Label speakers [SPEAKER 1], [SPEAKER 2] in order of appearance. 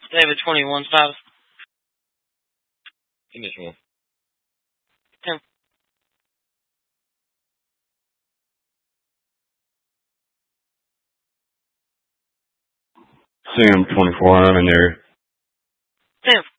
[SPEAKER 1] David 21 spouse.
[SPEAKER 2] Condition 1.
[SPEAKER 1] 10.
[SPEAKER 3] Sam 24, I'm in there.
[SPEAKER 1] 10.